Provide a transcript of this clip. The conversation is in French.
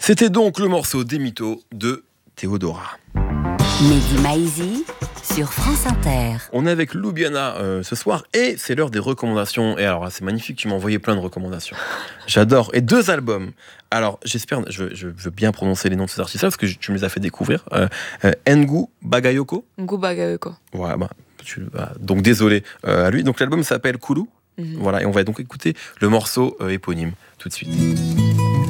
C'était donc le morceau des mythos de Théodora. Mehdi Maizi sur France Inter. On est avec Loubiana ce soir et c'est l'heure des recommandations. Et alors là, c'est magnifique, tu m'as envoyé plein de recommandations. J'adore. Et 2 albums. Alors j'espère, je veux bien prononcer les noms de ces artistes-là parce que tu me les as fait découvrir. Ngu Bagayoko. Ngu Bagayoko. Voilà, donc désolé à lui. Donc l'album s'appelle Kulu. Mm-hmm. Voilà, et on va donc écouter le morceau éponyme tout de suite.